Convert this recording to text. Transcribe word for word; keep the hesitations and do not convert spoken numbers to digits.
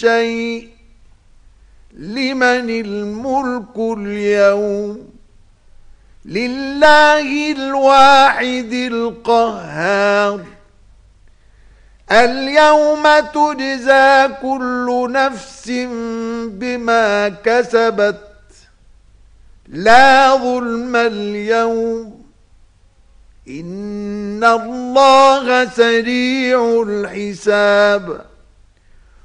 شيء لمن الملك اليوم لله الواحد القهار اليوم تجزى كل نفس بما كسبت لا ظلم اليوم إن الله سريع الحساب